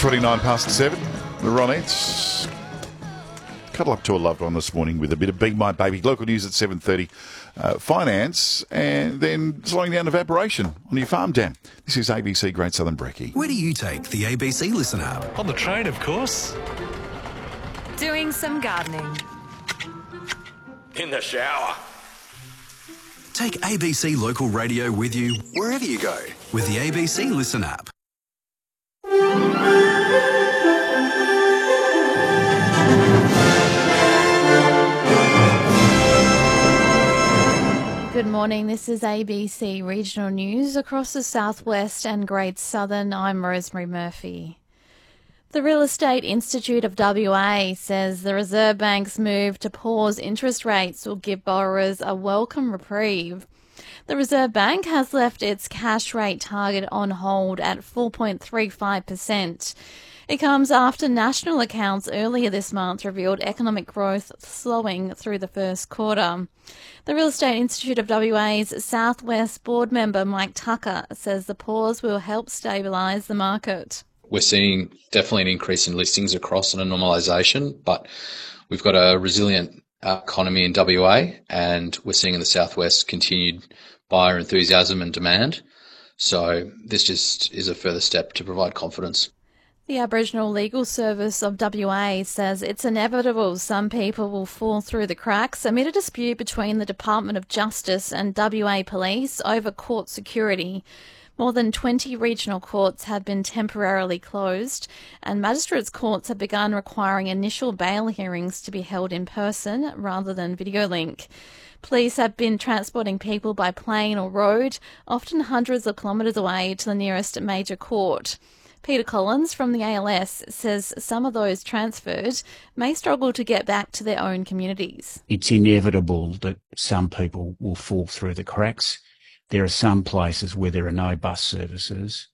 29 past 7. We're on it. Cuddle up to a loved one this morning with a bit of Be My Baby. Local news at 7:30. Finance and then slowing down evaporation on your farm dam. This is ABC Great Southern Brekkie. Where do you take the ABC Listen app? On the train, of course. Doing some gardening. In the shower. Take ABC Local Radio with you wherever you go with the ABC Listen app. Good morning, this is ABC Regional News across the southwest and Great Southern. I'm Rosemary Murphy. The Real Estate Institute of WA says the Reserve Bank's move to pause interest rates will give borrowers a welcome reprieve. The Reserve Bank has left its cash rate target on hold at 4.35%. It comes after national accounts earlier this month revealed economic growth slowing through the first quarter. The Real Estate Institute of WA's Southwest board member Mike Tucker says the pause will help stabilise the market. We're seeing definitely an increase in listings across and a normalisation, but we've got a resilient economy in WA, and we're seeing in the Southwest continued buyer enthusiasm and demand. So this just is a further step to provide confidence. The Aboriginal Legal Service of WA says it's inevitable some people will fall through the cracks amid a dispute between the Department of Justice and WA Police over court security. More than 20 regional courts have been temporarily closed, and magistrates' courts have begun requiring initial bail hearings to be held in person rather than video link. Police have been transporting people by plane or road, often hundreds of kilometres away, to the nearest major court. Peter Collins from the ALS says some of those transferred may struggle to get back to their own communities. It's inevitable that some people will fall through the cracks. There are some places where there are no bus services,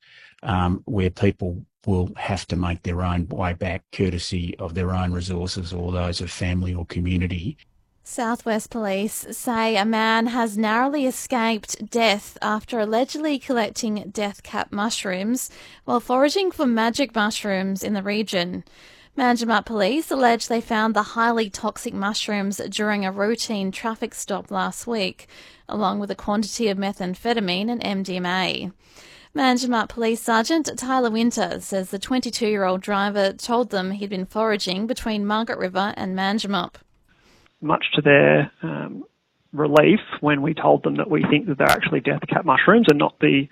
where people will have to make their own way back courtesy of their own resources or those of family or community. Southwest Police say a man has narrowly escaped death after allegedly collecting death cap mushrooms while foraging for magic mushrooms in the region. Manjimup Police allege they found the highly toxic mushrooms during a routine traffic stop last week, along with a quantity of methamphetamine and MDMA. Manjimup Police Sergeant Tyler Winter says the 22-year-old driver told them he'd been foraging between Margaret River and Manjimup. Much to their relief, when we told them that we think that they're actually death cap mushrooms and not the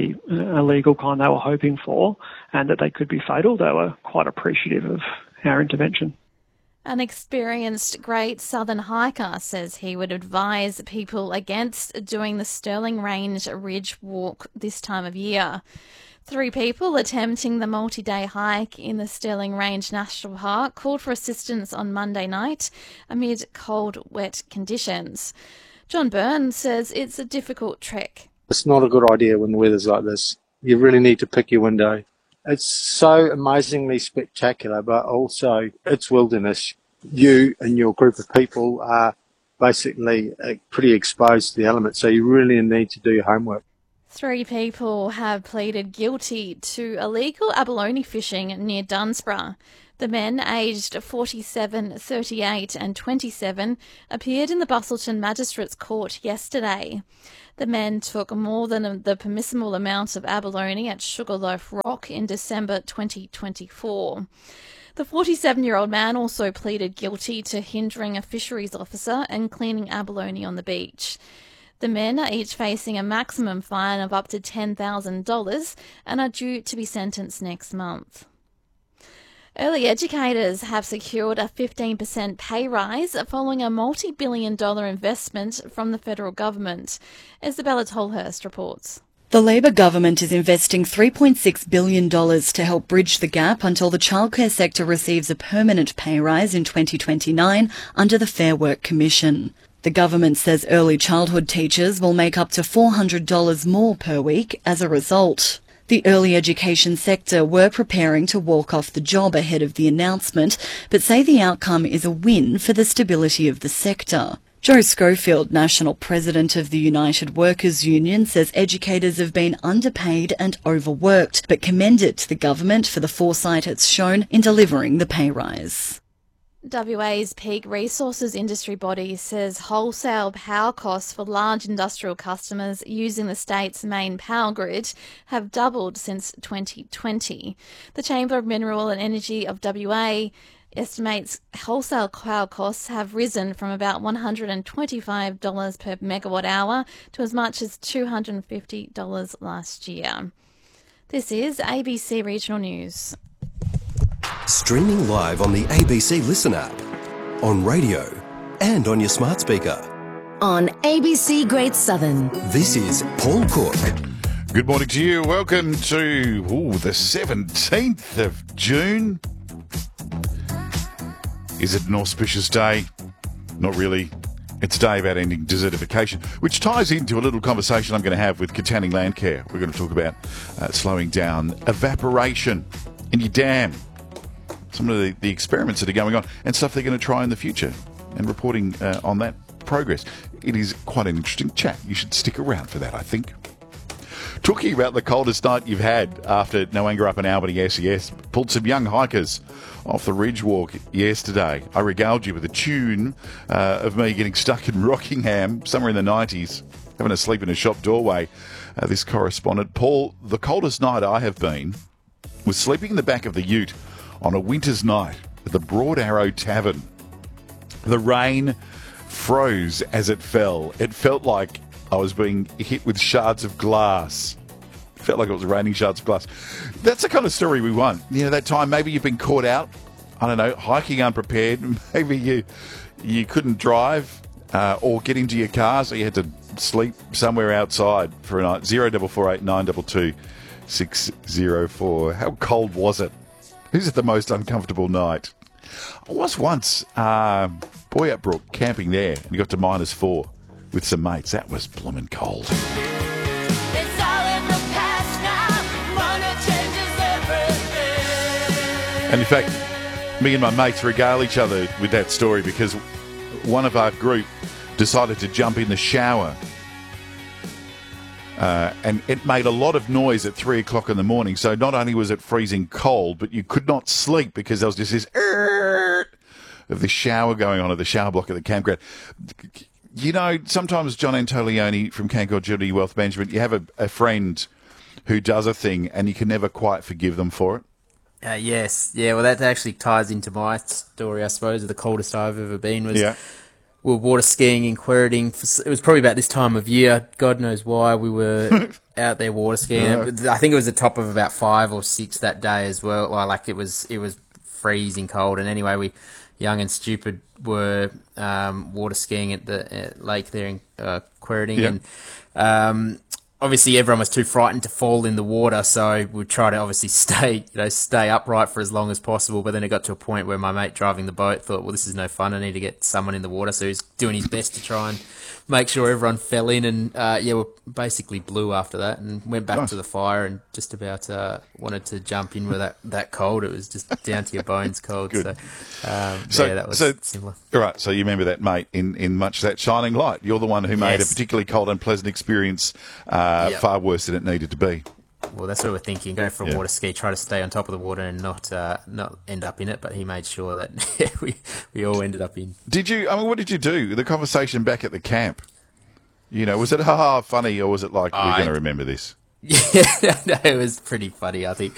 illegal kind they were hoping for, and that they could be fatal, they were quite appreciative of our intervention. An experienced Great Southern hiker says he would advise people against doing the Stirling Range Ridge Walk this time of year. 3 people attempting the multi-day hike in the Stirling Range National Park called for assistance on Monday night amid cold, wet conditions. John Byrne says it's a difficult trek. It's not a good idea when the weather's like this. You really need to pick your window. It's so amazingly spectacular, but also it's wilderness. You and your group of people are basically pretty exposed to the elements, so you really need to do your homework. 3 people have pleaded guilty to illegal abalone fishing near Dunsborough. The men, aged 47, 38 and 27, appeared in the Busselton Magistrates Court yesterday. The men took more than the permissible amount of abalone at Sugarloaf Rock in December 2024. The 47-year-old man also pleaded guilty to hindering a fisheries officer and cleaning abalone on the beach. The men are each facing a maximum fine of up to $10,000 and are due to be sentenced next month. Early educators have secured a 15% pay rise following a multi-billion-dollar investment from the federal government. Isabella Tolhurst reports. The Labor government is investing $3.6 billion to help bridge the gap until the childcare sector receives a permanent pay rise in 2029 under the Fair Work Commission. The government says early childhood teachers will make up to $400 more per week as a result. The early education sector were preparing to walk off the job ahead of the announcement, but say the outcome is a win for the stability of the sector. Joe Schofield, National President of the United Workers Union, says educators have been underpaid and overworked, but commended the government for the foresight it's shown in delivering the pay rise. WA's Peak Resources industry body says wholesale power costs for large industrial customers using the state's main power grid have doubled since 2020. The Chamber of Mineral and Energy of WA estimates wholesale power costs have risen from about $125 per megawatt hour to as much as $250 last year. This is ABC Regional News. Streaming live on the ABC Listen app, on radio and on your smart speaker. On ABC Great Southern. This is Paul Cook. Good morning to you. Welcome to the 17th of June. Is it an auspicious day? Not really. It's a day about ending desertification, which ties into a little conversation I'm going to have with Katanning Landcare. We're going to talk about slowing down evaporation in your dam, some of the experiments that are going on, and stuff they're going to try in the future, and reporting on that progress. It is quite an interesting chat. You should stick around for that, I think. Talking about the coldest night you've had after Noanga up in Albany SES pulled some young hikers off the Ridge Walk yesterday. I regaled you with a tune of me getting stuck in Rockingham somewhere in the 90s, having a sleep in a shop doorway. This correspondent, Paul, the coldest night I have been was sleeping in the back of the ute on a winter's night at the Broad Arrow Tavern. The rain froze as it fell. It felt like I was being hit with shards of glass. It felt like it was raining shards of glass. That's the kind of story we want. You know, that time maybe you've been caught out, I don't know, hiking unprepared. Maybe you couldn't drive or get into your car, so you had to sleep somewhere outside for a night. 0448 922 604. How cold was it? Who's at the most uncomfortable night? I was once Boyup Brook camping there, and you got to -4 with some mates. That was bloomin' cold. It's all in the past now. Money changes everything. And in fact, me and my mates regale each other with that story because one of our group decided to jump in the shower. And it made a lot of noise at 3 o'clock in the morning. So not only was it freezing cold, but you could not sleep because there was just this of the shower going on at the shower block at the campground. You know, sometimes John Antolioni from Cancor Wealth Management, you have a friend who does a thing and you can never quite forgive them for it. Yes. Yeah, well, that actually ties into my story, I suppose, of the coldest I've ever been. We were water skiing in Quairading. It was probably about this time of year. God knows why we were out there water skiing. I think it was the top of about 5 or 6 that day as well. Like it was freezing cold. And anyway, we, young and stupid, were water skiing at the lake there in Quairading. Yep. And obviously everyone was too frightened to fall in the water, so we tried to obviously stay upright for as long as possible. But then it got to a point where my mate driving the boat thought, well, this is no fun. I need to get someone in the water. So he was doing his best to try and make sure everyone fell in. And we basically blew after that and went back to the fire and just about wanted to jump in with that cold. It was just down to your bones cold. Good. So that was similar. All right, so you remember that mate in much that shining light. You're the one who made a particularly cold, unpleasant experience far worse than it needed to be. Well, that's what we're thinking. Go for a water ski, try to stay on top of the water and not end up in it. But he made sure that we all ended up in. What did you do? The conversation back at the camp, was it funny or was it like, we're going to remember this? Yeah, no, it was pretty funny, I think.